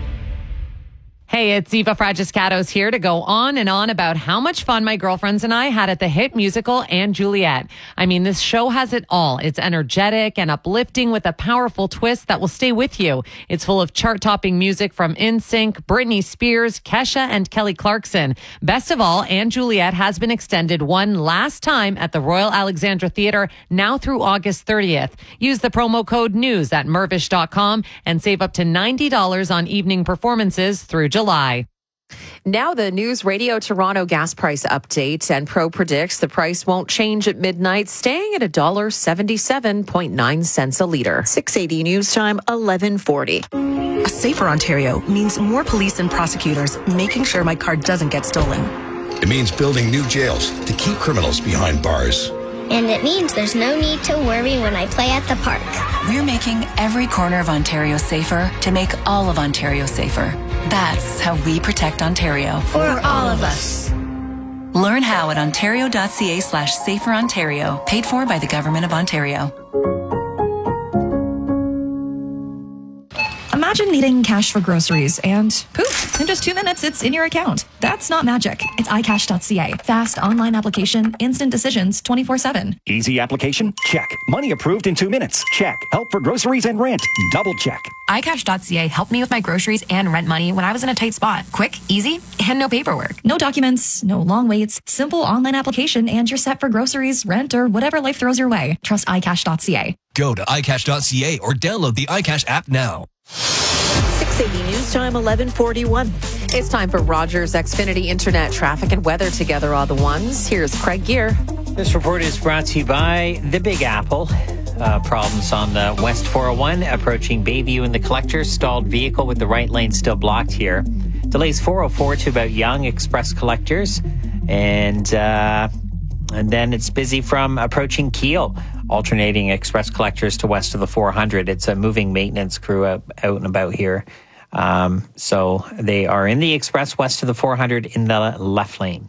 Hey, it's Eva Fragiscatos here to go on and on about how much fun my girlfriends and I had at the hit musical And Juliet. I mean, this show has it all. It's energetic and uplifting with a powerful twist that will stay with you. It's full of chart-topping music from N Sync, Britney Spears, Kesha, and Kelly Clarkson. Best of all, And Juliet has been extended one last time at the Royal Alexandra Theatre, now through August thirtieth. Use the promo code NEWS at mervish dot com and save up to ninety dollars on evening performances through July. July. Now the News Radio Toronto gas price update, and Pro predicts the price won't change at midnight, staying at one dollar seventy-seven point nine cents a litre. six eighty News Time, eleven forty. A safer Ontario means more police and prosecutors making sure my car doesn't get stolen. It means building new jails to keep criminals behind bars. And it means there's no need to worry when I play at the park. We're making every corner of Ontario safer to make all of Ontario safer. That's how we protect Ontario. For all of us. Learn how at ontario.ca slash safer Ontario. Paid for by the Government of Ontario. Imagine needing cash for groceries and poof, in just two minutes, it's in your account. That's not magic. It's i cash dot c a. Fast online application, instant decisions, twenty-four seven. Easy application? Check. Money approved in two minutes? Check. Help for groceries and rent? Double check. i cash dot c a helped me with my groceries and rent money when I was in a tight spot. Quick, easy, and no paperwork. No documents, no long waits. Simple online application and you're set for groceries, rent, or whatever life throws your way. Trust i cash dot c a. Go to i cash dot c a or download the iCash app now. six eighty News Time, eleven forty-one. It's time for Rogers Xfinity Internet traffic and weather together all the ones. Here's Craig Gear. This report is brought to you by the Big Apple. Uh, problems on the West four oh one approaching Bayview and the Collector. Stalled vehicle with the right lane still blocked here. Delays four oh four to about Yonge Express Collectors. And, uh, and then it's busy from approaching Kiel. Alternating Express Collectors to west of the four hundred. It's a moving maintenance crew out, out and about here. Um, so they are in the Express west of the four hundred in the left lane.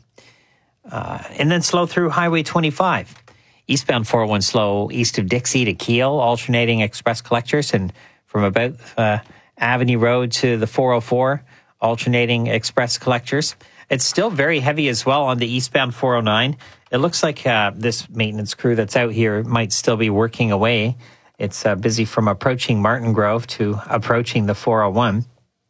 Uh, and then slow through Highway twenty-five. Eastbound four oh one slow east of Dixie to Kiel. Alternating Express Collectors. And from about uh, Avenue Road to the four oh four. Alternating Express Collectors. It's still very heavy as well on the eastbound four oh nine. It looks like uh, this maintenance crew that's out here might still be working away. It's uh, busy from approaching Martin Grove to approaching the four oh one.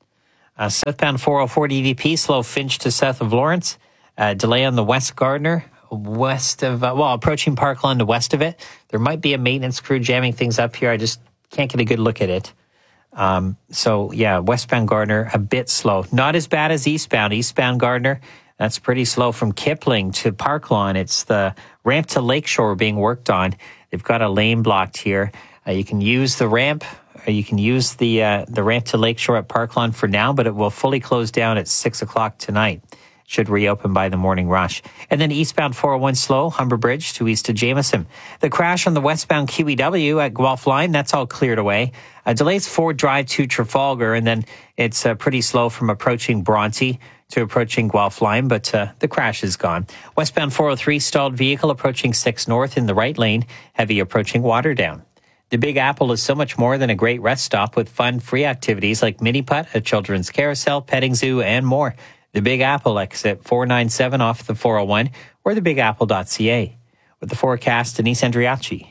Uh, southbound four oh four D V P, slow Finch to south of Lawrence. Uh, delay on the West Gardner, west of, uh, well, approaching Parkland to west of it. There might be a maintenance crew jamming things up here. I just can't get a good look at it. Um, so, yeah, westbound Gardner, a bit slow. Not as bad as eastbound. Eastbound Gardner, that's pretty slow from Kipling to Park Lawn. It's the ramp to Lakeshore being worked on. They've got a lane blocked here. Uh, you can use the ramp, or you can use the uh, the ramp to Lakeshore at Park Lawn for now, but it will fully close down at six o'clock tonight. Should reopen by the morning rush. And then eastbound four oh one slow, Humber Bridge to east of Jameson. The crash on the westbound Q E W at Guelph Line, that's all cleared away. Uh, delays Ford Drive to Trafalgar, and then it's uh, pretty slow from approaching Bronte to approaching Guelph Line, but uh, the crash is gone. Westbound four oh three stalled vehicle approaching six North in the right lane, heavy approaching Waterdown. The Big Apple is so much more than a great rest stop with fun, free activities like mini putt, a children's carousel, petting zoo, and more. The Big Apple exit four ninety-seven off the four oh one or the big apple dot c a. With the forecast, Denise Andriacci.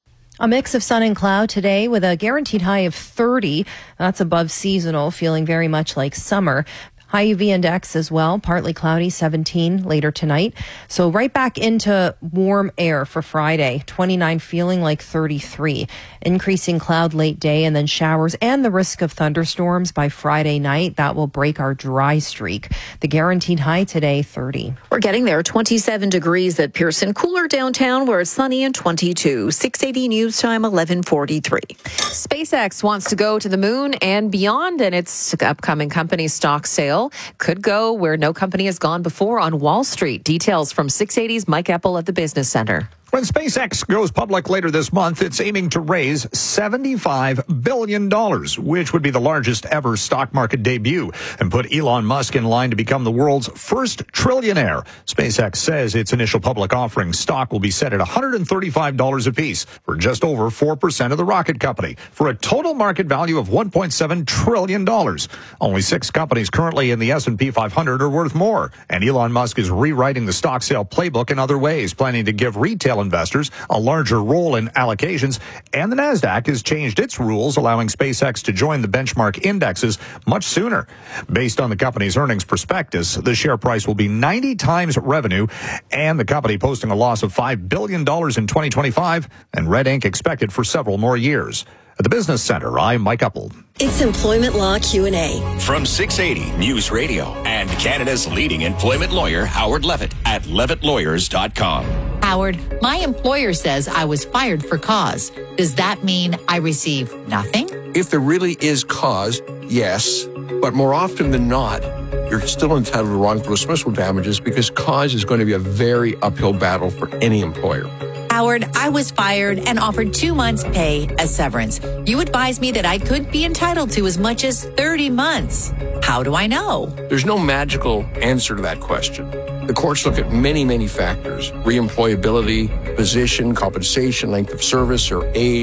A mix of sun and cloud today with a guaranteed high of thirty. That's above seasonal, feeling very much like summer. High U V index as well, partly cloudy, seventeen later tonight. So right back into warm air for Friday, twenty-nine feeling like thirty-three. Increasing cloud late day and then showers and the risk of thunderstorms by Friday night. That will break our dry streak. The guaranteed high today, thirty. We're getting there, twenty-seven degrees at Pearson. Cooler downtown where it's sunny and twenty-two. six eighty News Time, eleven forty-three. SpaceX wants to go to the moon and beyond, and its upcoming company stock sale could go where no company has gone before, on Wall Street. Details from six eighty's Mike Eppel at the Business Center. When SpaceX goes public later this month, it's aiming to raise seventy-five billion dollars, which would be the largest ever stock market debut, and put Elon Musk in line to become the world's first trillionaire. SpaceX says its initial public offering stock will be set at one hundred thirty-five dollars apiece for just over four percent of the rocket company, for a total market value of one point seven trillion dollars. Only six companies currently in the S and P five hundred are worth more, and Elon Musk is rewriting the stock sale playbook in other ways, planning to give retail investors a larger role in allocations, and the NASDAQ has changed its rules, allowing SpaceX to join the benchmark indexes much sooner. Based on the company's earnings prospectus, the share price will be ninety times revenue, and the company posting a loss of five billion dollars in twenty twenty-five, and red ink expected for several more years. At the Business Center, I'm Mike Eppel. It's Employment Law Q and A. From six eighty News Radio and Canada's leading employment lawyer, Howard Levitt, at levitt lawyers dot com. Howard, my employer says I was fired for cause. Does that mean I receive nothing? If there really is cause, yes. But more often than not, you're still entitled to wrongful dismissal damages, because cause is going to be a very uphill battle for any employer. Howard, I was fired and offered two months' pay as severance. You advised me that I could be entitled to as much as thirty months. How do I know? There's no magical answer to that question. The courts look at many, many factors: reemployability, position, compensation, length of service, or age.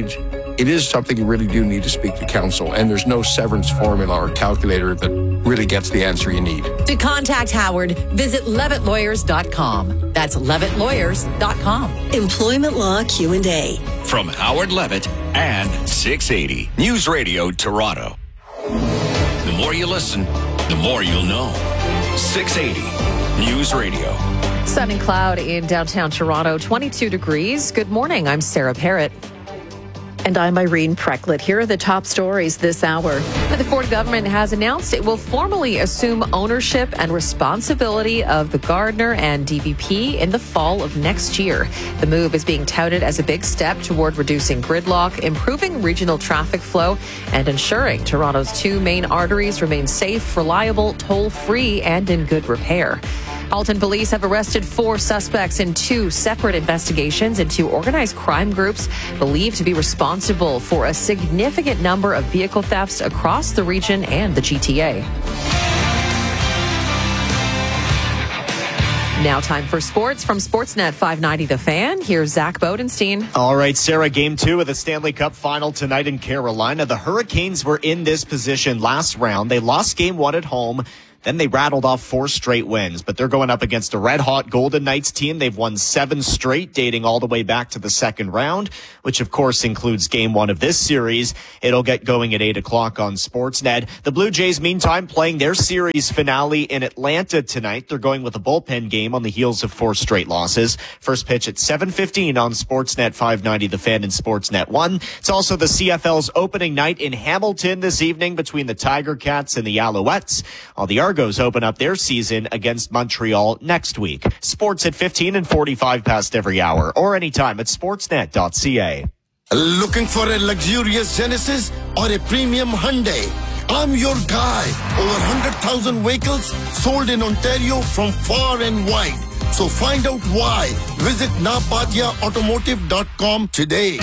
it is something you really do need to speak to counsel, and there's no severance formula or calculator that really gets the answer you need. To contact Howard, visit levitt lawyers dot com. That's levitt lawyers dot com. Employment Law Q and A. From Howard Levitt and six eighty News Radio Toronto. The more you listen, the more you'll know. six eighty News Radio. Sun and cloud in downtown Toronto, twenty-two degrees. Good morning. I'm Sarah Parrott. And I'm Irene Precklett. Here are the top stories this hour. The Ford government has announced it will formally assume ownership and responsibility of the Gardner and D V P in the fall of next year. The move is being touted as a big step toward reducing gridlock, improving regional traffic flow, and ensuring Toronto's two main arteries remain safe, reliable, toll-free, and in good repair. Halton police have arrested four suspects in two separate investigations into organized crime groups believed to be responsible for a significant number of vehicle thefts across the region and the G T A. Now time for sports from Sportsnet five ninety The Fan. Here's Zach Bodenstein. All right, Sarah, game two of the Stanley Cup final tonight in Carolina. The Hurricanes were in this position last round. They lost game one at home. Then they rattled off four straight wins, but they're going up against a red-hot Golden Knights team. They've won seven straight, dating all the way back to the second round, which of course includes game one of this series. It'll get going at eight o'clock on Sportsnet. The Blue Jays, meantime, playing their series finale in Atlanta tonight. They're going with a bullpen game on the heels of four straight losses. First pitch at seven fifteen on Sportsnet five ninety The Fan and Sportsnet one. It's also the C F L's opening night in Hamilton this evening between the Tiger Cats and the Alouettes. While the Argos open up their season against Montreal next week. Sports at fifteen and forty-five past every hour or anytime at sportsnet dot c a. Looking for a luxurious Genesis or a premium Hyundai? I'm your guy. Over one hundred thousand vehicles sold in Ontario from far and wide. So find out why. Visit napatia automotive dot com today.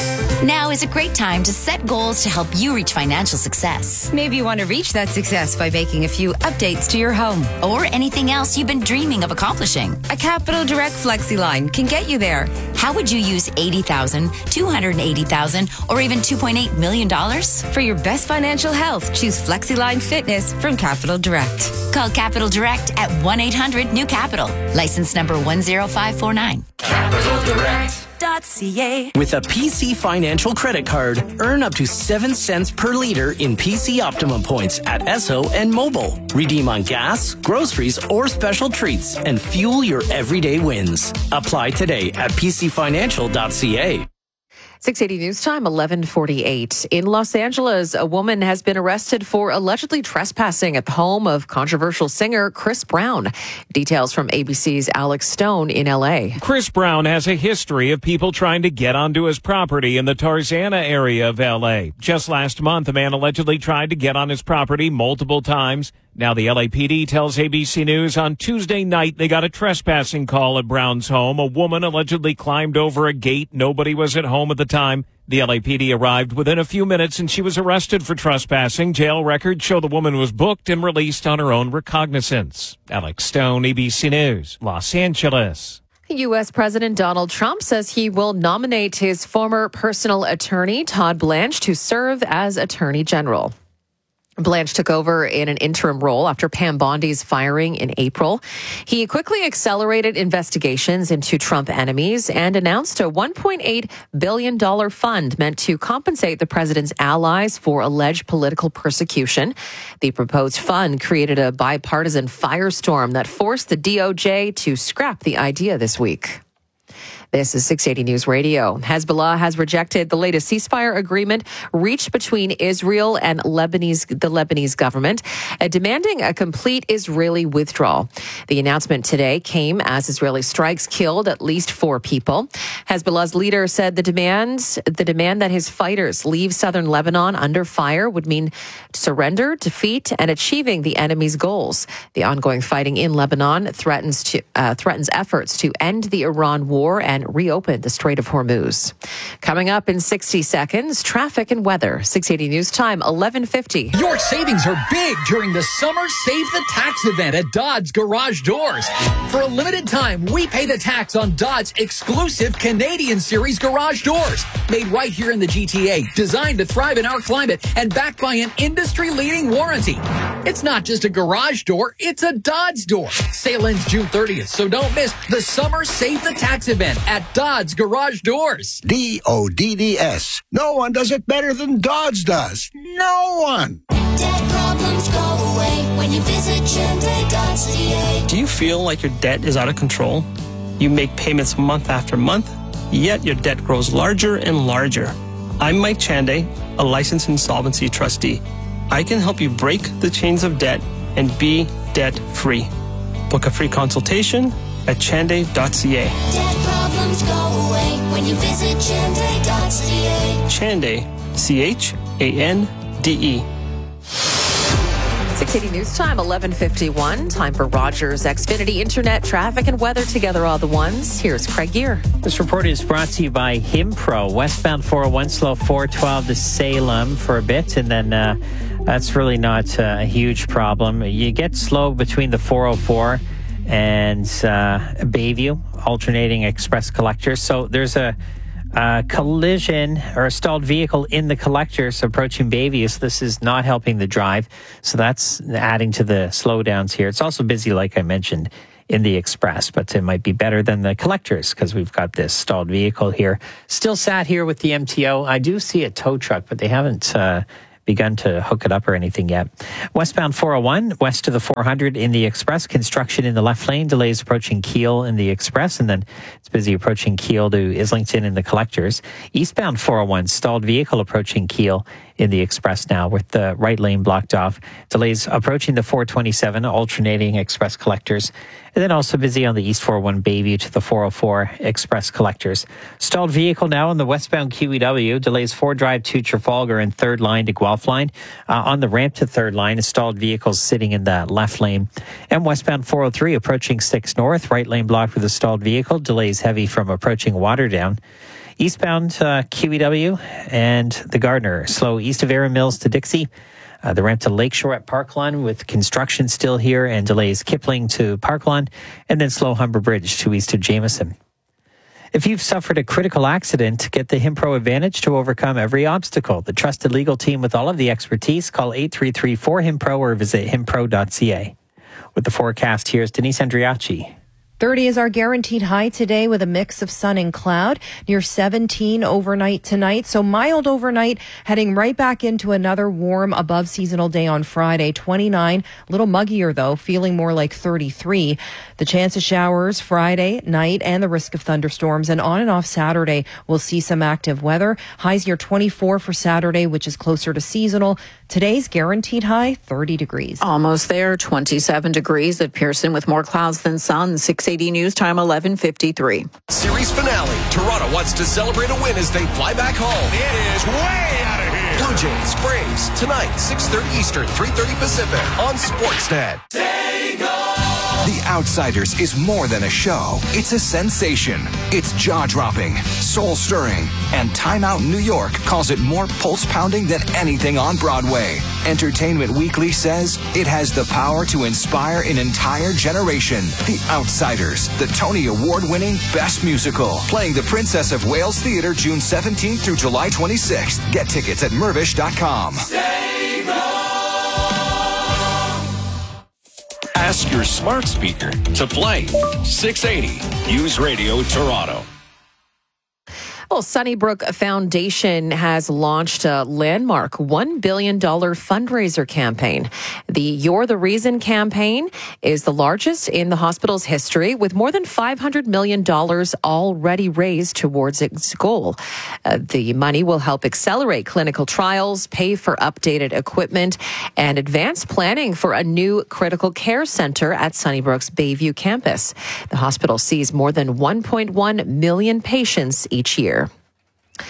Now is a great time to set goals to help you reach financial success. Maybe you want to reach that success by making a few updates to your home. Or anything else you've been dreaming of accomplishing. A Capital Direct Flexi line can get you there. How would you use eighty thousand dollars, two hundred eighty thousand dollars, or even two point eight million dollars? For your best financial health, choose FlexiLine Fitness from Capital Direct. Call Capital Direct at one eight hundred new capital. License number one zero five four nine. Capital Direct. With a P C Financial credit card, earn up to seven cents per liter in P C Optimum points at Esso and Mobile. Redeem on gas, groceries, or special treats and fuel your everyday wins. Apply today at p c financial dot c a. six eighty News Time, eleven forty-eight. In Los Angeles, a woman has been arrested for allegedly trespassing at the home of controversial singer Chris Brown. Details from A B C's Alex Stone in L A. Chris Brown has a history of people trying to get onto his property in the Tarzana area of L A. Just last month, a man allegedly tried to get on his property multiple times. Now the L A P D tells A B C News on Tuesday night they got a trespassing call at Brown's home. A woman allegedly climbed over a gate. Nobody was at home at the time. The L A P D arrived within a few minutes and she was arrested for trespassing. Jail records show the woman was booked and released on her own recognizance. Alex Stone, A B C News, Los Angeles. U S President Donald Trump says he will nominate his former personal attorney, Todd Blanche, to serve as Attorney General. Blanche took over in an interim role after Pam Bondi's firing in April. He quickly accelerated investigations into Trump enemies and announced a one point eight billion dollars fund meant to compensate the president's allies for alleged political persecution. The proposed fund created a bipartisan firestorm that forced the D O J to scrap the idea this week. This is six eighty News Radio. Hezbollah has rejected the latest ceasefire agreement reached between Israel and Lebanese, the Lebanese government, uh, demanding a complete Israeli withdrawal. The announcement today came as Israeli strikes killed at least four people. Hezbollah's leader said the demands, the demand that his fighters leave southern Lebanon under fire would mean surrender, defeat, and achieving the enemy's goals. The ongoing fighting in Lebanon threatens to uh, threatens efforts to end the Iran war and and reopen the Strait of Hormuz. Coming up in sixty seconds, traffic and weather. six eighty News Time, eleven fifty. Your savings are big during the Summer Save the Tax event at Dodds Garage Doors. For a limited time, we pay the tax on Dodds exclusive Canadian Series garage doors. Made right here in the G T A, designed to thrive in our climate, and backed by an industry-leading warranty. It's not just a garage door, it's a Dodds door. Sale ends June thirtieth, so don't miss the Summer Save the Tax event at Dodds Garage Doors. D O D D S. No one does it better than Dodds does. No one. Debt problems go away when you visit Chende dot C A. Do you feel like your debt is out of control? You make payments month after month, yet your debt grows larger and larger. I'm Mike Chande, a licensed insolvency trustee. I can help you break the chains of debt and be debt-free. Book a free consultation at chande dot C A. Debt problems go away when you visit Chende dot C A. Chande, C H A N D E. six eighty News Time, eleven fifty-one. Time for Rogers Xfinity Internet, traffic and weather together all the ones. Here's Craig Gear. This report is brought to you by Himpro. Westbound four oh one, slow four twelve to Salem for a bit, and then uh, that's really not uh, a huge problem. You get slow between the four oh four and uh, Bayview, alternating express collectors. So there's a Uh, collision or a stalled vehicle in the collectors approaching Bayview. So this is not helping the drive. So that's adding to the slowdowns here. It's also busy, like I mentioned, in the express, but it might be better than the collectors because we've got this stalled vehicle here. Still sat here with the M T O. I do see a tow truck, but they haven't uh, begun to hook it up or anything yet. Westbound four oh one, west of the four hundred in the express. Construction in the left lane. Delays approaching Kiel in the express. And then it's busy approaching Kiel to Islington in the collectors. Eastbound four oh one, stalled vehicle approaching Kiel in the express now with the right lane blocked off. Delays approaching the four twenty-seven, alternating express collectors. And then also busy on the East four oh one Bayview to the four oh four express collectors. Stalled vehicle now on the westbound Q E W. Delays four Drive to Trafalgar and third line to Guelph line. Uh, on the ramp to third line, stalled vehicles sitting in the left lane. And westbound four oh three approaching six North. Right lane blocked with a stalled vehicle. Delays heavy from approaching Waterdown. Eastbound uh, Q E W and the Gardner. Slow east of Erin Mills to Dixie. Uh, the ramp to Lakeshore at Parklawn with construction still here and delays Kipling to Parklawn, and then slow Humber Bridge to east of Jameson. If you've suffered a critical accident, get the Himpro Advantage to overcome every obstacle. The trusted legal team with all of the expertise. Call eight three three four Himpro or visit himpro dot C A. With the forecast, here's Denise Andriachi. thirty is our guaranteed high today with a mix of sun and cloud, near seventeen overnight tonight. So mild overnight, heading right back into another warm above seasonal day on Friday, twenty-nine. A little muggier though, feeling more like thirty-three. The chance of showers Friday night and the risk of thunderstorms, and on and off Saturday, we'll see some active weather. Highs near twenty-four for Saturday, which is closer to seasonal. Today's guaranteed high, thirty degrees. Almost there, twenty-seven degrees at Pearson with more clouds than sun. six eighty News Time, eleven fifty-three. Series finale. Toronto wants to celebrate a win as they fly back home. It is way out of here. Blue Jays, Braves, tonight, six thirty Eastern, three thirty Pacific on Sportsnet. Take off! The Outsiders is more than a show. It's a sensation. It's jaw-dropping, soul-stirring, and Time Out New York calls it more pulse-pounding than anything on Broadway. Entertainment Weekly says it has the power to inspire an entire generation. The Outsiders, the Tony Award-winning Best Musical, playing the Princess of Wales Theatre June seventeenth through July twenty-sixth. Get tickets at mervish dot com. Ask your smart speaker to play six eighty News Radio Toronto. Well, Sunnybrook Foundation has launched a landmark one billion dollars fundraiser campaign. The You're the Reason campaign is the largest in the hospital's history, with more than five hundred million dollars already raised towards its goal. Uh, the money will help accelerate clinical trials, pay for updated equipment, and advance planning for a new critical care center at Sunnybrook's Bayview campus. The hospital sees more than one point one million patients each year.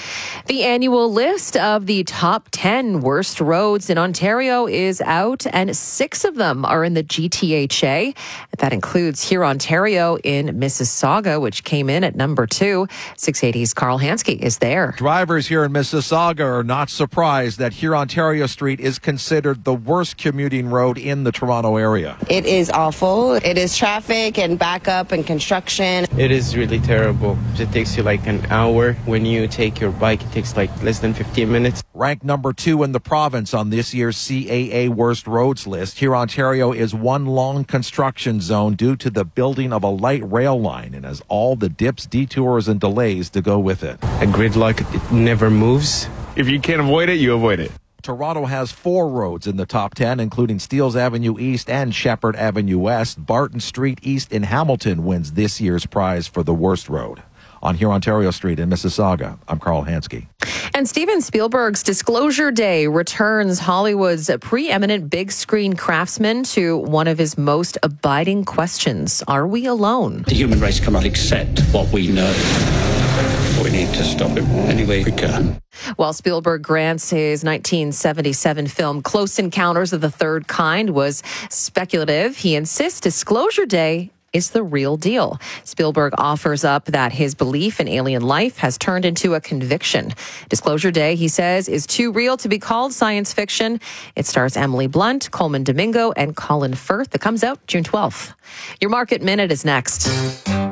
The annual list of the top ten worst roads in Ontario is out, and six of them are in the G T H A. That includes Hurontario in Mississauga, which came in at number two. six eighty's Carl Hansky is there. Drivers here in Mississauga are not surprised that Hurontario Street is considered the worst commuting road in the Toronto area. It is awful. It is traffic and backup and construction. It is really terrible. It takes you like an hour. When you take your bike, it takes like less than fifteen minutes. Ranked number two in the province on this year's C A A Worst Roads list, Hurontario is one long construction zone due to the building of a light rail line and has all the dips, detours, and delays to go with it. A gridlock, it never moves. If you can't avoid it, you avoid it. Toronto has four roads in the top ten, including Steeles Avenue East and Shepherd Avenue West. Barton Street East in Hamilton wins this year's prize for the worst road. On Hurontario Street in Mississauga, I'm Carl Hansky. And Steven Spielberg's Disclosure Day returns Hollywood's preeminent big screen craftsman to one of his most abiding questions. Are we alone? The human race cannot accept what we know. We need to stop it any way we can. While Spielberg grants his nineteen seventy-seven film Close Encounters of the Third Kind was speculative, he insists Disclosure Day is the real deal. Spielberg offers up that his belief in alien life has turned into a conviction. Disclosure Day, he says, is too real to be called science fiction. It stars Emily Blunt, Coleman Domingo, and Colin Firth. It comes out June twelfth. Your Market Minute is next.